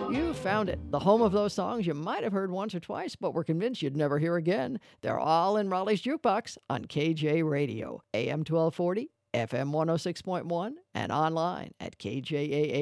You found it. The home of those songs you might have heard once or twice, but were convinced you'd never hear again. They're all in Raleigh's Jukebox on KJ Radio, AM 1240, FM 106.1, and online at KJAA.